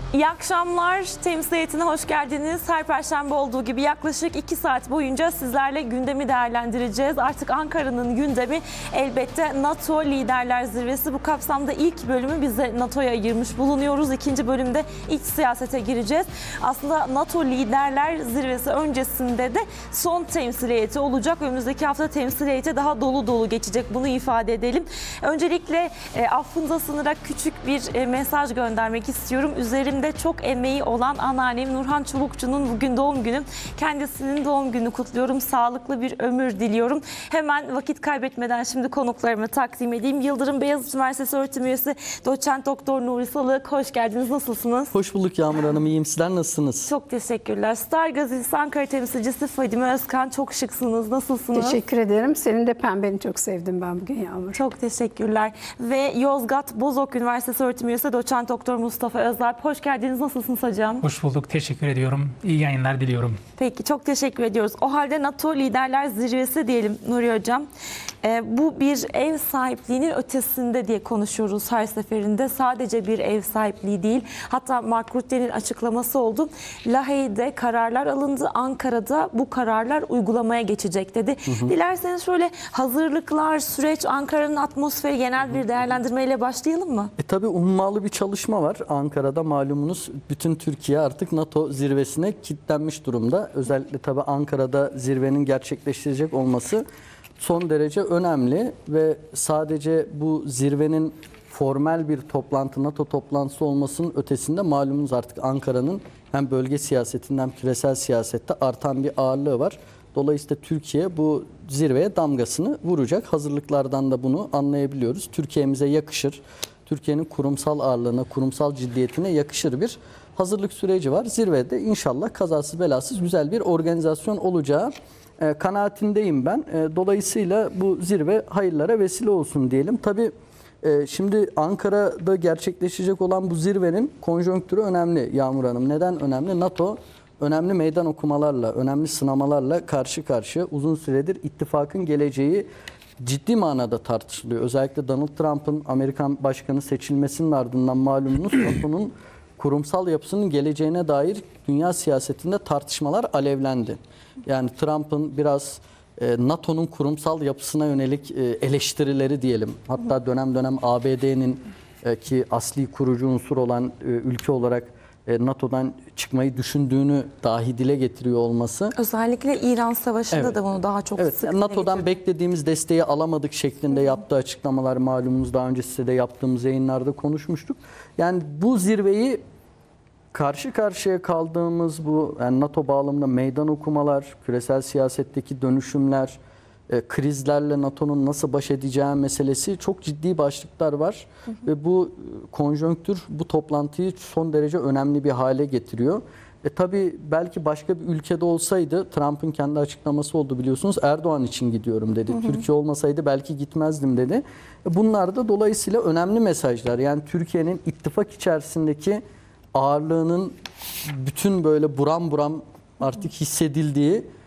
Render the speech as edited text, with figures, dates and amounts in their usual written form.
İyi akşamlar. Temsil heyetine hoş geldiniz. Her perşembe olduğu gibi yaklaşık 2 saat boyunca sizlerle gündemi değerlendireceğiz. Artık Ankara'nın gündemi elbette NATO Liderler Zirvesi. Bu kapsamda ilk bölümü biz de NATO'ya ayırmış bulunuyoruz. İkinci bölümde iç siyasete gireceğiz. Aslında NATO Liderler Zirvesi öncesinde de son temsil heyeti olacak. Önümüzdeki hafta temsil heyeti daha dolu dolu geçecek. Bunu ifade edelim. Öncelikle affınıza sığınarak küçük bir mesaj göndermek istiyorum. Üzerimde çok emeği olan anneannem Nurhan Çubukçu'nun bugün doğum günü. Kendisinin doğum günü kutluyorum. Sağlıklı bir ömür diliyorum. Hemen vakit kaybetmeden şimdi konuklarımı takdim edeyim. Yıldırım Beyazıt Üniversitesi öğretim üyesi Doçent Doktor Nuri Salık. Hoş geldiniz. Nasılsınız? Hoş bulduk Yağmur Hanım. İyiyim. Sizler nasılsınız? Çok teşekkürler. Star Gazetesi Ankara temsilcisi Fadime Özkan. Çok şıksınız. Nasılsınız? Teşekkür ederim. Senin de pembeni çok sevdim ben bugün Yağmur. Çok teşekkürler. Ve Yozgat Bozok Üniversitesi öğretim üyesi Doçent Doktor Mustafa Özalp. Hoş geldiniz. Nasılsınız hocam? Hoş bulduk. Teşekkür ediyorum. İyi yayınlar diliyorum. Peki, çok teşekkür ediyoruz. O halde NATO Liderler Zirvesi diyelim Nuri Hocam. Bu bir ev sahipliğinin ötesinde diye konuşuyoruz her seferinde. Sadece bir ev sahipliği değil. Hatta Mark Rutte'nin açıklaması oldu. Lahey'de kararlar alındı. Ankara'da bu kararlar uygulamaya geçecek dedi. Dilerseniz şöyle hazırlıklar, süreç, Ankara'nın atmosferi genel bir değerlendirmeyle başlayalım mı? Tabii ummalı bir çalışma var. Ankara'da malumunuz bütün Türkiye artık NATO zirvesine kilitlenmiş durumda. Özellikle tabii Ankara'da zirvenin gerçekleştirecek olması son derece önemli ve sadece bu zirvenin formal bir toplantı, NATO toplantısı olmasının ötesinde malumunuz artık Ankara'nın hem bölge siyasetinde hem küresel siyasette artan bir ağırlığı var. Dolayısıyla Türkiye bu zirveye damgasını vuracak. Hazırlıklardan da bunu anlayabiliyoruz. Türkiye'mize yakışır. Türkiye'nin kurumsal ağırlığına, kurumsal ciddiyetine yakışır bir hazırlık süreci var. Zirvede inşallah kazasız belasız güzel bir organizasyon olacağı kanaatindeyim ben. Dolayısıyla bu zirve hayırlara vesile olsun diyelim. Tabii şimdi Ankara'da gerçekleşecek olan bu zirvenin konjonktürü önemli Yağmur Hanım. Neden önemli? NATO önemli meydan okumalarla, önemli sınamalarla karşı karşıya. Uzun süredir ittifakın geleceği ciddi manada tartışılıyor. Özellikle Donald Trump'ın Amerikan başkanı seçilmesinin ardından malumunuz NATO'nun kurumsal yapısının geleceğine dair dünya siyasetinde tartışmalar alevlendi. Yani Trump'ın biraz NATO'nun kurumsal yapısına yönelik eleştirileri diyelim. Hatta dönem dönem ABD'nin ki asli kurucu unsur olan ülke olarak NATO'dan çıkmayı düşündüğünü dahi dile getiriyor olması. Özellikle İran Savaşı'nda da bunu daha çok sık NATO'dan beklediğimiz desteği alamadık şeklinde yaptığı açıklamalar malumunuz, daha önce size de yaptığımız yayınlarda konuşmuştuk. Yani bu zirveyi karşı karşıya kaldığımız bu yani NATO bağlamında meydan okumalar, küresel siyasetteki dönüşümler, krizlerle NATO'nun nasıl baş edeceği meselesi çok ciddi başlıklar var. Ve bu konjonktür bu toplantıyı son derece önemli bir hale getiriyor. Tabii belki başka bir ülkede olsaydı, Trump'ın kendi açıklaması oldu biliyorsunuz, Erdoğan için gidiyorum dedi. Türkiye olmasaydı belki gitmezdim dedi. Bunlar da dolayısıyla önemli mesajlar. Yani Türkiye'nin ittifak içerisindeki ağırlığının bütün böyle buram buram artık hissedildiği